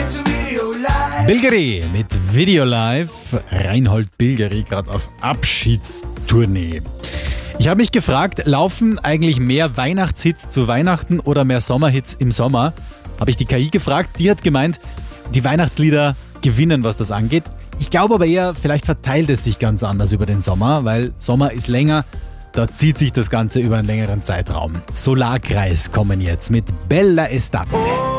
Bilgeri mit Video Live. Reinhold Bilgeri gerade auf Abschiedstournee. Ich habe mich gefragt, laufen eigentlich mehr Weihnachtshits zu Weihnachten oder mehr Sommerhits im Sommer? Habe ich die KI gefragt, die hat gemeint, die Weihnachtslieder gewinnen, was das angeht. Ich glaube aber eher, vielleicht verteilt es sich ganz anders über den Sommer, weil Sommer ist länger, da zieht sich das Ganze über einen längeren Zeitraum. Solarkreis kommen jetzt mit Bella Estate.